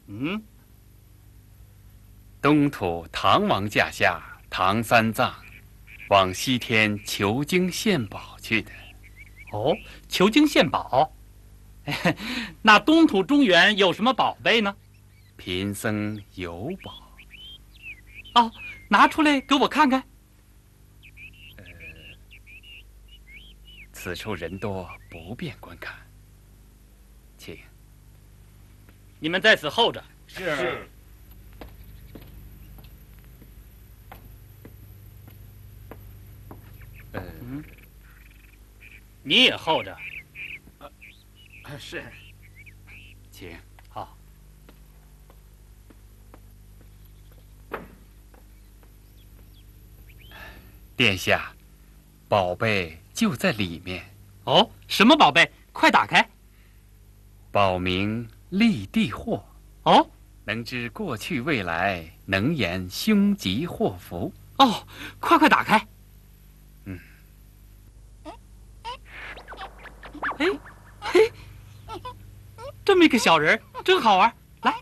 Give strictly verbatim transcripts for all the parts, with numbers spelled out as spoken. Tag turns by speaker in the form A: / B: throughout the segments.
A: 嗯，
B: 东土唐王驾下唐三藏，往西天求经献宝去的。
A: 哦，求经献宝。那东土中原有什么宝贝呢？
B: 贫僧有宝。
A: 哦，拿出来给我看看。
B: 呃，此处人多，不便观看，请。
A: 你们在此候着。
C: 是。是
B: 呃，
A: 嗯，你也候着。
C: 呃，是。
B: 请。
A: 好。
B: 殿下，宝贝就在里面。
A: 哦，什么宝贝？快打开。
B: 宝名立地祸。
A: 哦，
B: 能知过去未来，能言凶吉祸福。
A: 哦，快快打开。
B: 嗯。
A: 哎，嘿，这么一个小人，真好玩。来。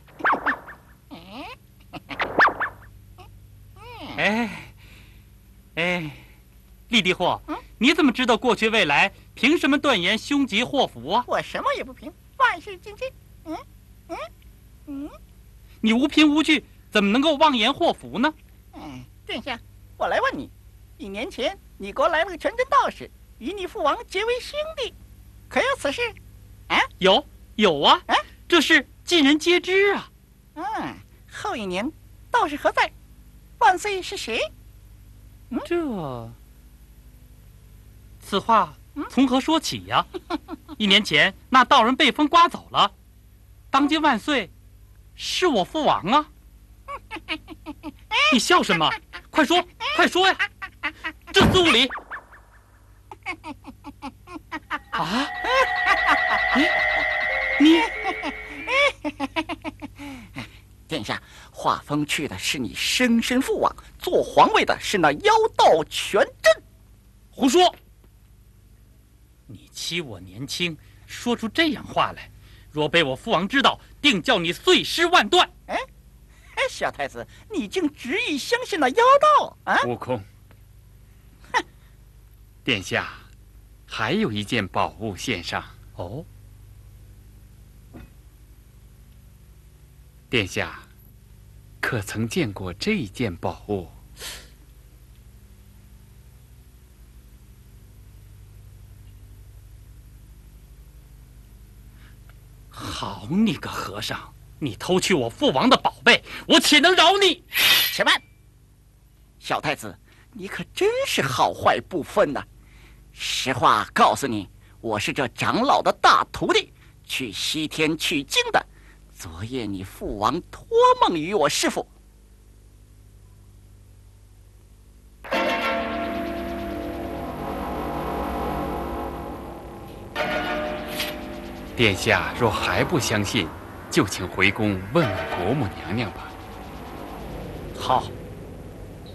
A: 哎，哎，立地祸，你怎么知道过去未来？凭什么断言凶吉祸福啊？
D: 我什么也不凭，万事尽尽。嗯嗯嗯，
A: 你无凭无据，怎么能够妄言祸福呢？
D: 嗯，殿下，我来问你，一年前你国来了个全真道士，与你父王结为兄弟，可有此事？啊？
A: 有有啊！
D: 啊，
A: 这事尽人皆知啊。
D: 嗯，后一年道士何在？万岁是谁？
A: 嗯，这此话从何说起呀？一年前那道人被风刮走了，当今万岁是我父王啊！你笑什么？快说，快说呀！这四五里啊？哎，你
D: 殿下，画风去的是你生身父王，做皇位的是那妖道全真。
A: 胡说！你欺我年轻，说出这样话来，若被我父王知道，定叫你碎尸万段。
D: 哎，哎，小太子，你竟执意相信了妖道啊？
B: 悟空，
D: 哼！
B: 殿下，还有一件宝物献上。
A: 哦，
B: 殿下，可曾见过这件宝物？
A: 好你个和尚，你偷去我父王的宝贝，我岂能饶你？
D: 且慢，小太子，你可真是好坏不分呐！实话告诉你，我是这长老的大徒弟，去西天取经的。昨夜你父王托梦于我师父。
B: 殿下若还不相信，就请回宫问问国母娘娘吧。
A: 好。